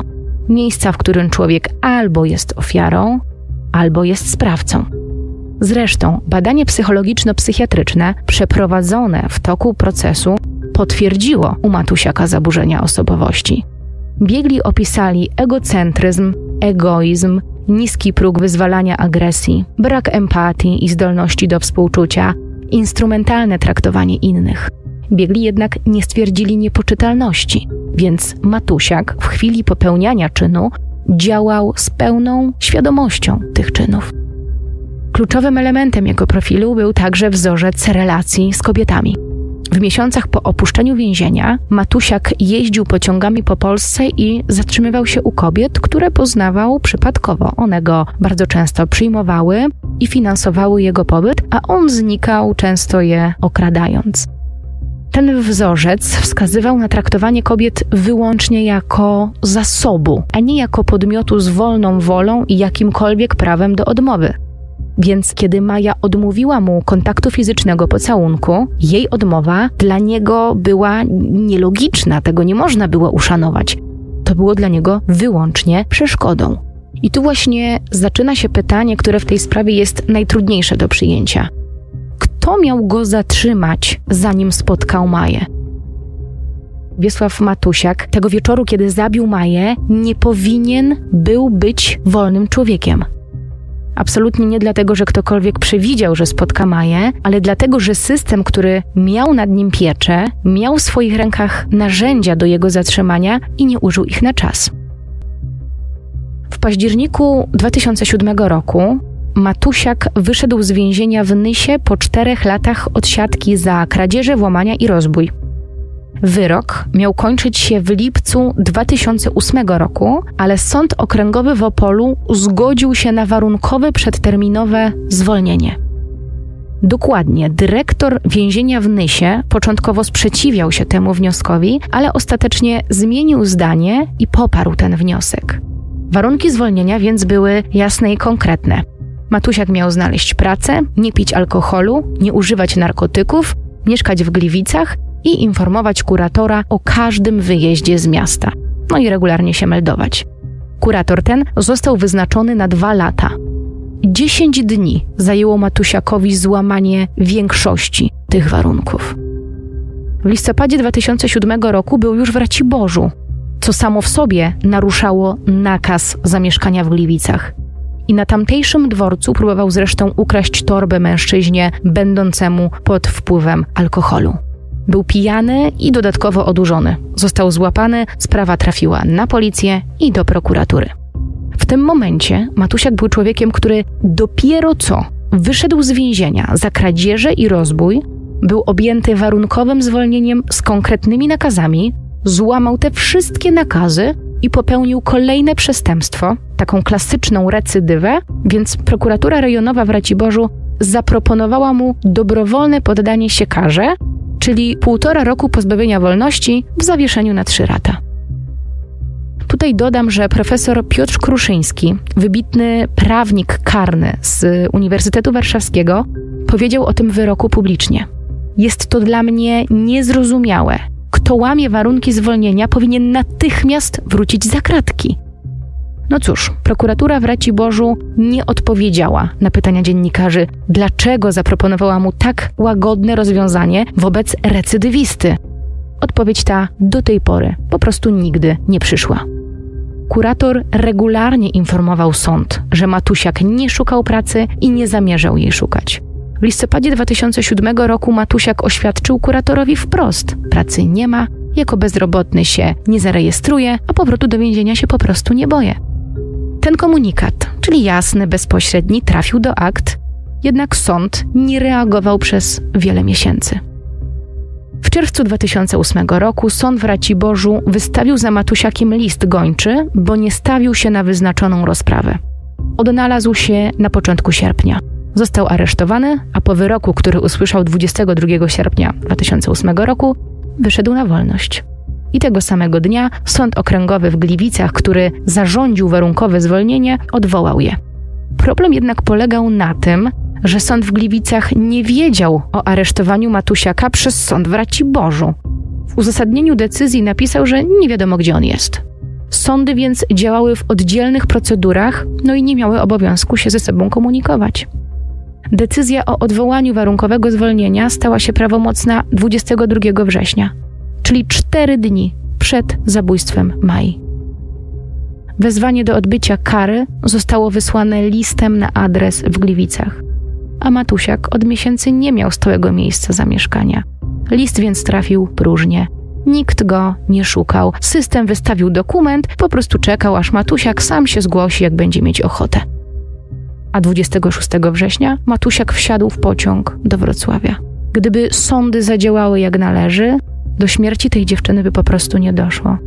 miejsca, w którym człowiek albo jest ofiarą, albo jest sprawcą. Zresztą badanie psychologiczno-psychiatryczne przeprowadzone w toku procesu potwierdziło u Matusiaka zaburzenia osobowości. Biegli opisali egocentryzm, egoizm, niski próg wyzwalania agresji, brak empatii i zdolności do współczucia, instrumentalne traktowanie innych. Biegli jednak nie stwierdzili niepoczytalności, więc Matusiak w chwili popełniania czynu działał z pełną świadomością tych czynów. Kluczowym elementem jego profilu był także wzorzec relacji z kobietami. W miesiącach po opuszczeniu więzienia Matusiak jeździł pociągami po Polsce i zatrzymywał się u kobiet, które poznawał przypadkowo. One go bardzo często przyjmowały i finansowały jego pobyt, a on znikał, często je okradając. Ten wzorzec wskazywał na traktowanie kobiet wyłącznie jako zasobu, a nie jako podmiotu z wolną wolą i jakimkolwiek prawem do odmowy. Więc kiedy Maja odmówiła mu kontaktu fizycznego pocałunku, jej odmowa dla niego była nielogiczna, tego nie można było uszanować. To było dla niego wyłącznie przeszkodą. I tu właśnie zaczyna się pytanie, które w tej sprawie jest najtrudniejsze do przyjęcia. Kto miał go zatrzymać, zanim spotkał Maję? Wiesław Matusiak tego wieczoru, kiedy zabił Maję, nie powinien był być wolnym człowiekiem. Absolutnie nie dlatego, że ktokolwiek przewidział, że spotka Maję, ale dlatego, że system, który miał nad nim pieczę, miał w swoich rękach narzędzia do jego zatrzymania i nie użył ich na czas. W październiku dwa tysiące siódmego roku Matusiak wyszedł z więzienia w Nysie po czterech latach odsiadki za kradzieże, włamania i rozbój. Wyrok miał kończyć się w lipcu dwa tysiące ósmego roku, ale Sąd Okręgowy w Opolu zgodził się na warunkowe przedterminowe zwolnienie. Dokładnie, dyrektor więzienia w Nysie początkowo sprzeciwiał się temu wnioskowi, ale ostatecznie zmienił zdanie i poparł ten wniosek. Warunki zwolnienia więc były jasne i konkretne. Matusiak miał znaleźć pracę, nie pić alkoholu, nie używać narkotyków, mieszkać w Gliwicach i informować kuratora o każdym wyjeździe z miasta. No i regularnie się meldować. Kurator ten został wyznaczony na dwa lata. Dziesięć dni zajęło Matusiakowi złamanie większości tych warunków. W listopadzie dwa tysiące siódmego roku był już w Raciborzu, co samo w sobie naruszało nakaz zamieszkania w Gliwicach. I na tamtejszym dworcu próbował zresztą ukraść torbę mężczyźnie będącemu pod wpływem alkoholu. Był pijany i dodatkowo odurzony. Został złapany, sprawa trafiła na policję i do prokuratury. W tym momencie Matusiak był człowiekiem, który dopiero co wyszedł z więzienia za kradzieże i rozbój, był objęty warunkowym zwolnieniem z konkretnymi nakazami, złamał te wszystkie nakazy i popełnił kolejne przestępstwo, taką klasyczną recydywę, więc prokuratura rejonowa w Raciborzu zaproponowała mu dobrowolne poddanie się karze, czyli półtora roku pozbawienia wolności w zawieszeniu na trzy lata. Tutaj dodam, że profesor Piotr Kruszyński, wybitny prawnik karny z Uniwersytetu Warszawskiego, powiedział o tym wyroku publicznie. Jest to dla mnie niezrozumiałe. Kto łamie warunki zwolnienia, powinien natychmiast wrócić za kratki. No cóż, prokuratura w Raciborzu nie odpowiedziała na pytania dziennikarzy, dlaczego zaproponowała mu tak łagodne rozwiązanie wobec recydywisty. Odpowiedź ta do tej pory po prostu nigdy nie przyszła. Kurator regularnie informował sąd, że Matusiak nie szukał pracy i nie zamierzał jej szukać. W listopadzie dwa tysiące siódmego roku Matusiak oświadczył kuratorowi wprost: pracy nie ma, jako bezrobotny się nie zarejestruje, a powrotu do więzienia się po prostu nie boję. Ten komunikat, czyli jasny, bezpośredni, trafił do akt, jednak sąd nie reagował przez wiele miesięcy. W czerwcu dwa tysiące ósmego roku sąd w Raciborzu wystawił za Matusiakiem list gończy, bo nie stawił się na wyznaczoną rozprawę. Odnalazł się na początku sierpnia. Został aresztowany, a po wyroku, który usłyszał dwudziestego drugiego sierpnia dwa tysiące ósmego roku, wyszedł na wolność. I tego samego dnia Sąd Okręgowy w Gliwicach, który zarządził warunkowe zwolnienie, odwołał je. Problem jednak polegał na tym, że sąd w Gliwicach nie wiedział o aresztowaniu Matusiaka przez sąd w Raciborzu. W uzasadnieniu decyzji napisał, że nie wiadomo, gdzie on jest. Sądy więc działały w oddzielnych procedurach, no i nie miały obowiązku się ze sobą komunikować. Decyzja o odwołaniu warunkowego zwolnienia stała się prawomocna dwudziestego drugiego września, czyli cztery dni przed zabójstwem Mai. Wezwanie do odbycia kary zostało wysłane listem na adres w Gliwicach, a Matusiak od miesięcy nie miał stałego miejsca zamieszkania. List więc trafił próżnie. Nikt go nie szukał. System wystawił dokument, po prostu czekał, aż Matusiak sam się zgłosi, jak będzie mieć ochotę. A dwudziestego szóstego września Matusiak wsiadł w pociąg do Wrocławia. Gdyby sądy zadziałały jak należy, do śmierci tej dziewczyny by po prostu nie doszło.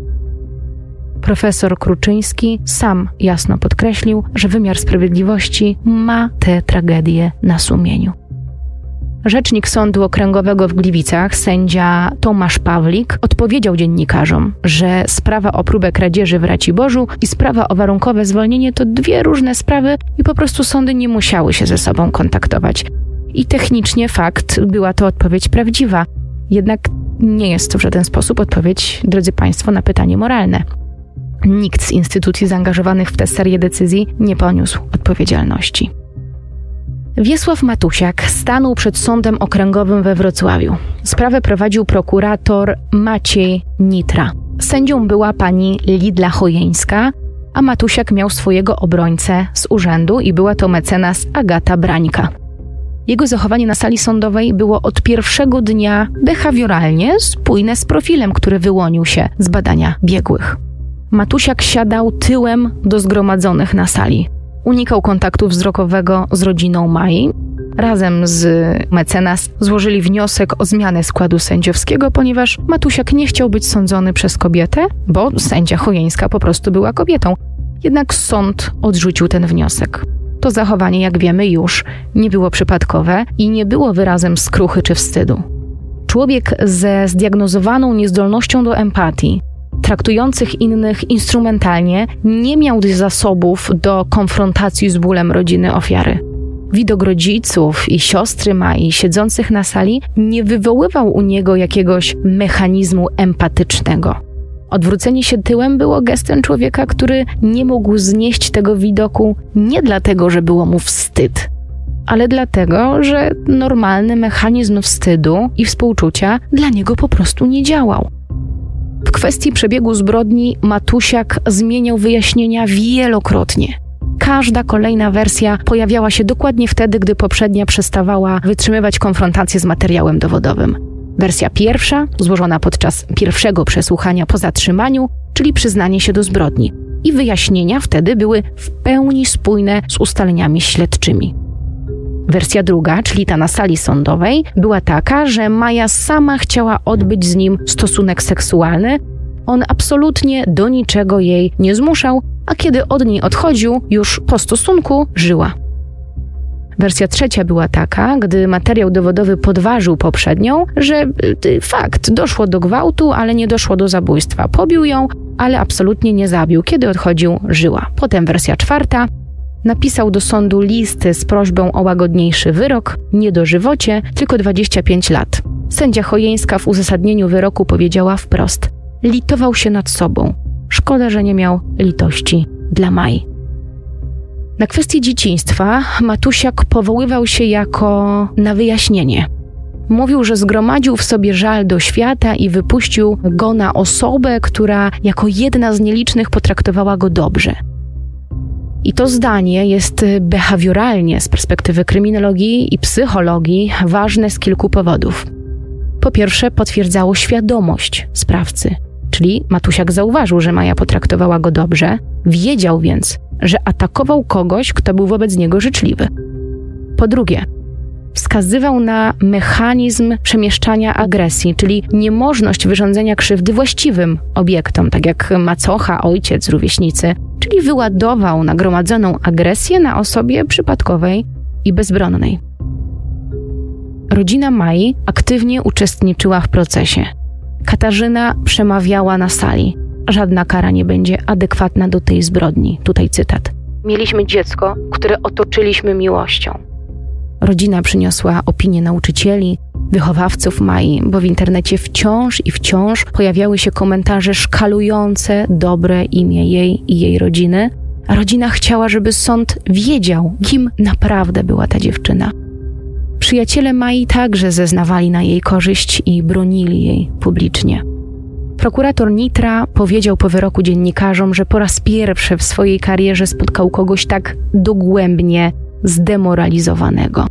Profesor Kruczyński sam jasno podkreślił, że wymiar sprawiedliwości ma tę tragedię na sumieniu. Rzecznik Sądu Okręgowego w Gliwicach, sędzia Tomasz Pawlik, odpowiedział dziennikarzom, że sprawa o próbę kradzieży w Raciborzu i sprawa o warunkowe zwolnienie to dwie różne sprawy i po prostu sądy nie musiały się ze sobą kontaktować. I technicznie fakt, była to odpowiedź prawdziwa. Jednak nie jest to w żaden sposób odpowiedź, drodzy Państwo, na pytanie moralne. Nikt z instytucji zaangażowanych w tę serię decyzji nie poniósł odpowiedzialności. Wiesław Matusiak stanął przed Sądem Okręgowym we Wrocławiu. Sprawę prowadził prokurator Maciej Nitra. Sędzią była pani Lidla Chojeńska, a Matusiak miał swojego obrońcę z urzędu i była to mecenas Agata Brańka. Jego zachowanie na sali sądowej było od pierwszego dnia behawioralnie spójne z profilem, który wyłonił się z badania biegłych. Matusiak siadał tyłem do zgromadzonych na sali. Unikał kontaktu wzrokowego z rodziną Mai. Razem z mecenas złożyli wniosek o zmianę składu sędziowskiego, ponieważ Matusiak nie chciał być sądzony przez kobietę, bo sędzia Chojeńska po prostu była kobietą. Jednak sąd odrzucił ten wniosek. To zachowanie, jak wiemy, już nie było przypadkowe i nie było wyrazem skruchy czy wstydu. Człowiek ze zdiagnozowaną niezdolnością do empatii, traktujących innych instrumentalnie, nie miał zasobów do konfrontacji z bólem rodziny ofiary. Widok rodziców i siostry Mai siedzących na sali nie wywoływał u niego jakiegoś mechanizmu empatycznego. Odwrócenie się tyłem było gestem człowieka, który nie mógł znieść tego widoku nie dlatego, że było mu wstyd, ale dlatego, że normalny mechanizm wstydu i współczucia dla niego po prostu nie działał. W kwestii przebiegu zbrodni Matusiak zmieniał wyjaśnienia wielokrotnie. Każda kolejna wersja pojawiała się dokładnie wtedy, gdy poprzednia przestawała wytrzymywać konfrontację z materiałem dowodowym. Wersja pierwsza, złożona podczas pierwszego przesłuchania po zatrzymaniu, czyli przyznanie się do zbrodni. I wyjaśnienia wtedy były w pełni spójne z ustaleniami śledczymi. Wersja druga, czyli ta na sali sądowej, była taka, że Maja sama chciała odbyć z nim stosunek seksualny. On absolutnie do niczego jej nie zmuszał, a kiedy od niej odchodził, już po stosunku żyła. Wersja trzecia była taka, gdy materiał dowodowy podważył poprzednią, że y, fakt, doszło do gwałtu, ale nie doszło do zabójstwa. Pobił ją, ale absolutnie nie zabił. Kiedy odchodził, żyła. Potem wersja czwarta. Napisał do sądu listy z prośbą o łagodniejszy wyrok, nie dożywocie, tylko dwadzieścia pięć lat. Sędzia Chojeńska w uzasadnieniu wyroku powiedziała wprost: litował się nad sobą. Szkoda, że nie miał litości dla Mai. Na kwestię dzieciństwa Matusiak powoływał się jako na wyjaśnienie. Mówił, że zgromadził w sobie żal do świata i wypuścił go na osobę, która jako jedna z nielicznych potraktowała go dobrze. I to zdanie jest behawioralnie z perspektywy kryminologii i psychologii ważne z kilku powodów. Po pierwsze, potwierdzało świadomość sprawcy, czyli Matusiak zauważył, że Maja potraktowała go dobrze, wiedział więc, że atakował kogoś, kto był wobec niego życzliwy. Po drugie, wskazywał na mechanizm przemieszczania agresji, czyli niemożność wyrządzenia krzywdy właściwym obiektom, tak jak macocha, ojciec, rówieśnicy, czyli wyładował nagromadzoną agresję na osobie przypadkowej i bezbronnej. Rodzina Mai aktywnie uczestniczyła w procesie. Katarzyna przemawiała na sali. Żadna kara nie będzie adekwatna do tej zbrodni. Tutaj cytat. Mieliśmy dziecko, które otoczyliśmy miłością. Rodzina przyniosła opinię nauczycieli, wychowawców Mai, bo w internecie wciąż i wciąż pojawiały się komentarze szkalujące dobre imię jej i jej rodziny, a rodzina chciała, żeby sąd wiedział, kim naprawdę była ta dziewczyna. Przyjaciele Mai także zeznawali na jej korzyść i bronili jej publicznie. Prokurator Nitra powiedział po wyroku dziennikarzom, że po raz pierwszy w swojej karierze spotkał kogoś tak dogłębnie zdemoralizowanego.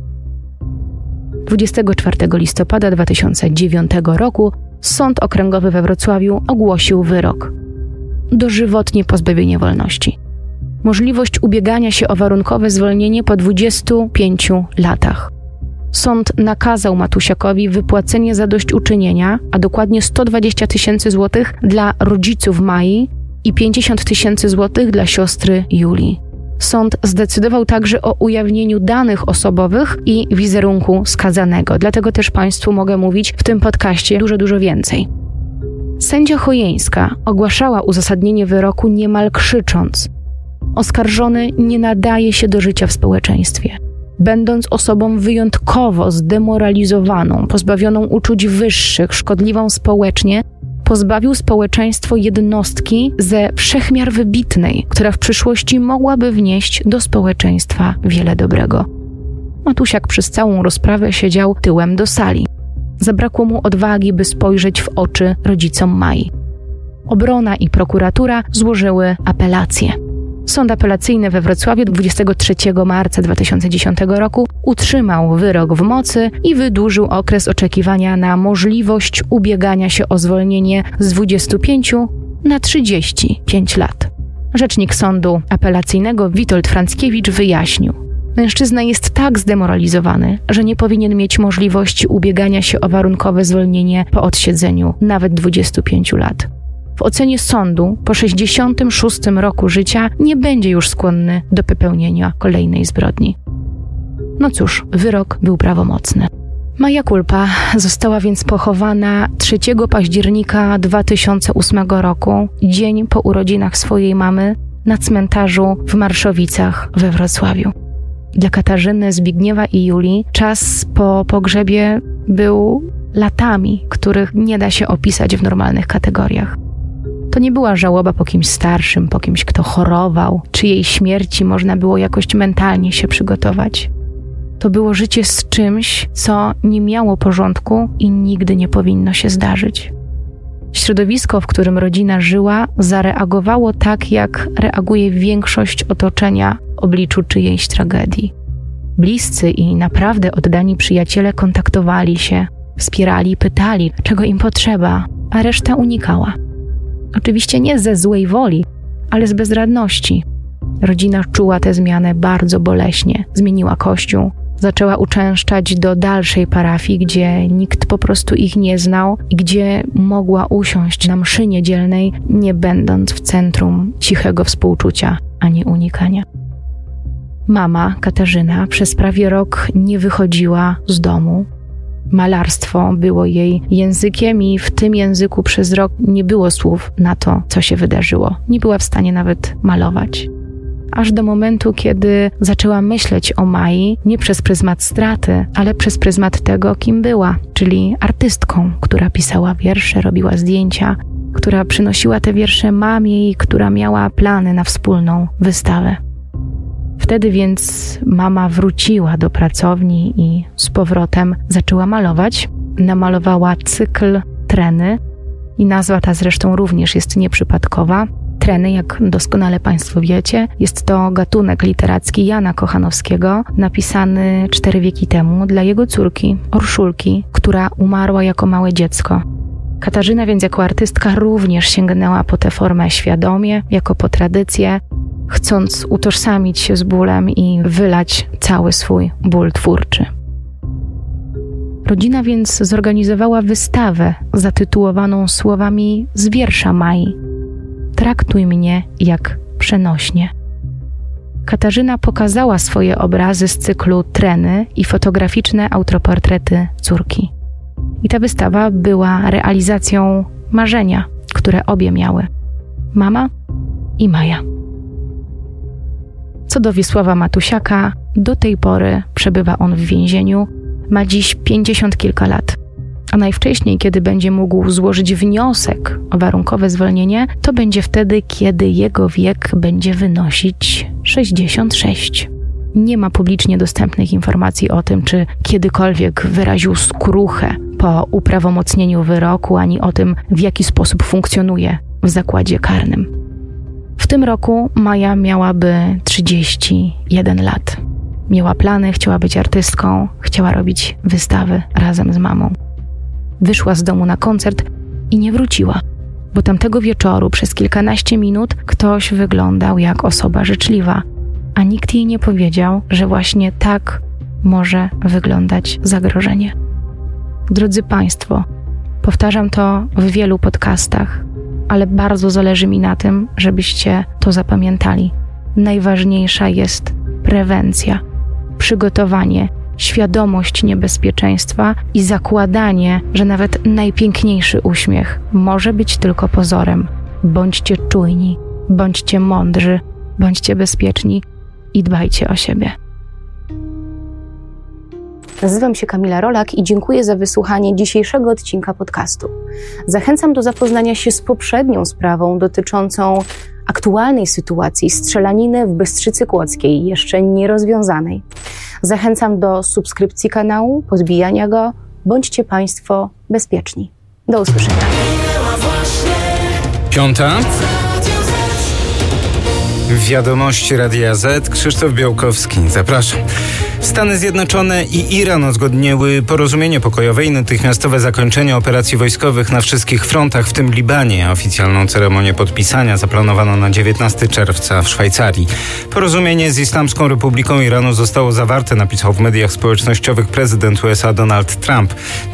dwudziestego czwartego listopada dwa tysiące dziewiątego roku Sąd Okręgowy we Wrocławiu ogłosił wyrok. Dożywotnie pozbawienie wolności. Możliwość ubiegania się o warunkowe zwolnienie po dwudziestu pięciu latach. Sąd nakazał Matusiakowi wypłacenie zadośćuczynienia, a dokładnie sto dwadzieścia tysięcy złotych dla rodziców Mai i pięćdziesiąt tysięcy złotych dla siostry Julii. Sąd zdecydował także o ujawnieniu danych osobowych i wizerunku skazanego. Dlatego też Państwu mogę mówić w tym podcaście dużo, dużo więcej. Sędzia Chojeńska ogłaszała uzasadnienie wyroku niemal krzycząc: oskarżony nie nadaje się do życia w społeczeństwie. Będąc osobą wyjątkowo zdemoralizowaną, pozbawioną uczuć wyższych, szkodliwą społecznie, pozbawił społeczeństwo jednostki ze wszechmiar wybitnej, która w przyszłości mogłaby wnieść do społeczeństwa wiele dobrego. Matusiak przez całą rozprawę siedział tyłem do sali. Zabrakło mu odwagi, by spojrzeć w oczy rodzicom Mai. Obrona i prokuratura złożyły apelację. Sąd apelacyjny we Wrocławiu dwudziestego trzeciego marca dwa tysiące dziesiątego roku utrzymał wyrok w mocy i wydłużył okres oczekiwania na możliwość ubiegania się o zwolnienie z dwudziestu pięciu na trzydzieści pięć lat. Rzecznik sądu apelacyjnego Witold Franckiewicz wyjaśnił: mężczyzna jest tak zdemoralizowany, że nie powinien mieć możliwości ubiegania się o warunkowe zwolnienie po odsiedzeniu nawet dwudziestu pięciu lat. W ocenie sądu po sześćdziesiątym szóstym roku życia nie będzie już skłonny do popełnienia kolejnej zbrodni. No cóż, wyrok był prawomocny. Maja Kulpa została więc pochowana trzeciego października dwa tysiące ósmego roku, dzień po urodzinach swojej mamy, na cmentarzu w Marszowicach we Wrocławiu. Dla Katarzyny, Zbigniewa i Julii czas po pogrzebie był latami, których nie da się opisać w normalnych kategoriach. To nie była żałoba po kimś starszym, po kimś, kto chorował, czyjej śmierci można było jakoś mentalnie się przygotować. To było życie z czymś, co nie miało porządku i nigdy nie powinno się zdarzyć. Środowisko, w którym rodzina żyła, zareagowało tak, jak reaguje większość otoczenia w obliczu czyjejś tragedii. Bliscy i naprawdę oddani przyjaciele kontaktowali się, wspierali, pytali, czego im potrzeba, a reszta unikała. Oczywiście nie ze złej woli, ale z bezradności. Rodzina czuła tę zmianę bardzo boleśnie. Zmieniła kościół, zaczęła uczęszczać do dalszej parafii, gdzie nikt po prostu ich nie znał i gdzie mogła usiąść na mszy niedzielnej, nie będąc w centrum cichego współczucia ani unikania. Mama, Katarzyna, przez prawie rok nie wychodziła z domu. Malarstwo było jej językiem i w tym języku przez rok nie było słów na to, co się wydarzyło. Nie była w stanie nawet malować. Aż do momentu, kiedy zaczęła myśleć o Mai nie przez pryzmat straty, ale przez pryzmat tego, kim była, czyli artystką, która pisała wiersze, robiła zdjęcia, która przynosiła te wiersze mamie i która miała plany na wspólną wystawę. Wtedy więc mama wróciła do pracowni i z powrotem zaczęła malować. Namalowała cykl Treny i nazwa ta zresztą również jest nieprzypadkowa. Treny, jak doskonale Państwo wiecie, jest to gatunek literacki Jana Kochanowskiego, napisany cztery wieki temu dla jego córki, Orszulki, która umarła jako małe dziecko. Katarzyna więc jako artystka również sięgnęła po tę formę świadomie, jako po tradycję, chcąc utożsamić się z bólem i wylać cały swój ból twórczy. Rodzina więc zorganizowała wystawę zatytułowaną słowami z wiersza Mai: traktuj mnie jak przenośnie. Katarzyna pokazała swoje obrazy z cyklu Treny i fotograficzne autoportrety córki. I ta wystawa była realizacją marzenia, które obie miały: mama i Maja. Co do Wiesława Matusiaka, do tej pory przebywa on w więzieniu, Ma dziś pięćdziesiąt kilka lat. A najwcześniej, kiedy będzie mógł złożyć wniosek o warunkowe zwolnienie, to będzie wtedy, kiedy jego wiek będzie wynosić sześćdziesiąt sześć. Nie ma publicznie dostępnych informacji o tym, czy kiedykolwiek wyraził skruchę po uprawomocnieniu wyroku, ani o tym, w jaki sposób funkcjonuje w zakładzie karnym. W tym roku Maja miałaby trzydzieści jeden lat. Miała plany, chciała być artystką, chciała robić wystawy razem z mamą. Wyszła z domu na koncert i nie wróciła, bo tamtego wieczoru przez kilkanaście minut ktoś wyglądał jak osoba życzliwa, a nikt jej nie powiedział, że właśnie tak może wyglądać zagrożenie. Drodzy Państwo, powtarzam to w wielu podcastach, ale bardzo zależy mi na tym, żebyście to zapamiętali. Najważniejsza jest prewencja, przygotowanie, świadomość niebezpieczeństwa i zakładanie, że nawet najpiękniejszy uśmiech może być tylko pozorem. Bądźcie czujni, bądźcie mądrzy, bądźcie bezpieczni i dbajcie o siebie. Nazywam się Kamila Rolak i dziękuję za wysłuchanie dzisiejszego odcinka podcastu. Zachęcam do zapoznania się z poprzednią sprawą dotyczącą aktualnej sytuacji strzelaniny w Bystrzycy Kłodzkiej, jeszcze nierozwiązanej. Zachęcam do subskrypcji kanału, podbijania go. Bądźcie Państwo bezpieczni. Do usłyszenia. Piąta. Wiadomości Radia Z. Krzysztof Białkowski. Zapraszam. Stany Zjednoczone i Iran uzgodniły porozumienie pokojowe i natychmiastowe zakończenie operacji wojskowych na wszystkich frontach, w tym Libanie. Oficjalną ceremonię podpisania zaplanowano na dziewiętnastego czerwca w Szwajcarii. Porozumienie z Islamską Republiką Iranu zostało zawarte, napisał w mediach społecznościowych prezydent U S A Donald Trump.